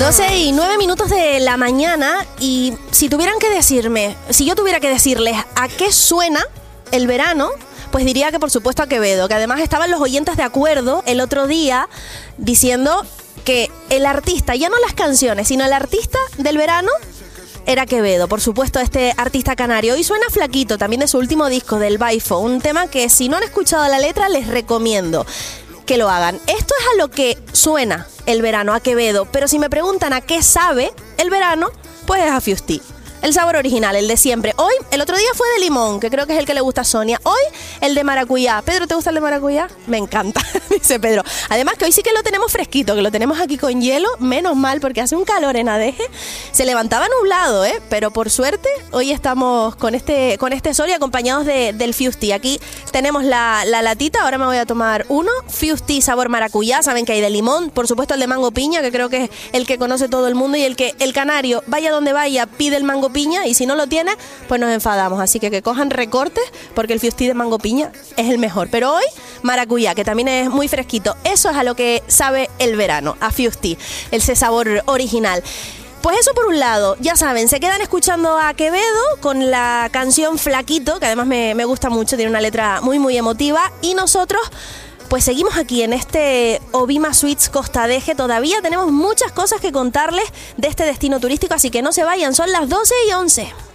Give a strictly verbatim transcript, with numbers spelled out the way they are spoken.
doce y nueve minutos de la mañana, y si tuvieran que decirme, si yo tuviera que decirles a qué suena el verano, pues diría que por supuesto a Quevedo, que además estaban los oyentes de acuerdo el otro día diciendo que el artista, ya no las canciones, sino el artista del verano era Quevedo, por supuesto, este artista canario. Y suena Flaquito, también de su último disco, del Baifo, un tema que si no han escuchado la letra les recomiendo que lo hagan. Esto es a lo que suena el verano, a Quevedo, pero si me preguntan a qué sabe el verano, pues es a Fusti. El sabor original, el de siempre. Hoy, el otro día fue de limón, que creo que es el que le gusta a Sonia. Hoy, el de maracuyá. Pedro, ¿te gusta el de maracuyá? Me encanta, dice Pedro. Además que hoy sí que lo tenemos fresquito, que lo tenemos aquí con hielo, menos mal, porque hace un calor en Adeje. Se levantaba nublado, ¿eh? Pero por suerte, hoy estamos con este, con este sol y acompañados de, del Fusti. Aquí tenemos la, la latita, ahora me voy a tomar uno. Fusti sabor maracuyá, saben que hay de limón. Por supuesto el de mango piña, que creo que es el que conoce todo el mundo y el que el canario, vaya donde vaya, pide el mango piña, y si no lo tiene, pues nos enfadamos. Así que que cojan recortes, porque el Fusti de mango piña es el mejor. Pero hoy, maracuyá, que también es muy fresquito. Eso es a lo que sabe el verano, a Fusti, ese sabor original. Pues eso por un lado, ya saben, se quedan escuchando a Quevedo con la canción Flaquito, que además me, me gusta mucho, tiene una letra muy muy emotiva, y nosotros pues seguimos aquí en este Obima Suites Costa Adeje. Todavía tenemos muchas cosas que contarles de este destino turístico, así que no se vayan, son las doce y once.